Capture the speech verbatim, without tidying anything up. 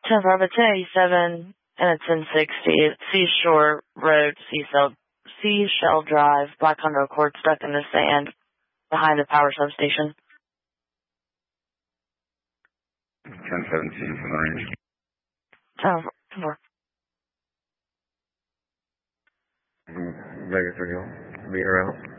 ten Bravo ten eighty-seven, and it's ten sixty. It's Seashore Road, Seashell, Seashell Drive, Black Honda Accord stuck in the sand behind the power substation. ten seventeen from the range. ten four. Vegas, are you? Meter out.